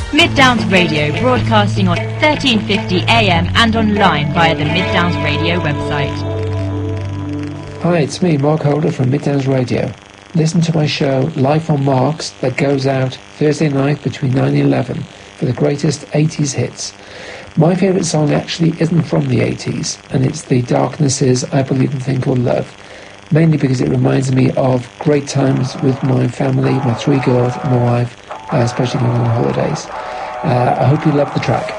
Mid Downs Radio, broadcasting on 1350 AM and online via the Mid Downs Radio website. Hi, it's me, Mark Holder from Mid Downs Radio. Listen to my show, Life on Marks, that goes out Thursday night between 9 and 11 for the greatest 80s hits. My favourite song actually isn't from the 80s, and it's The Darkness's I Believe in a Thing Called Love, mainly because it reminds me of great times with my family, my 3 girls and my wife, especially going on holidays. I hope you love the track.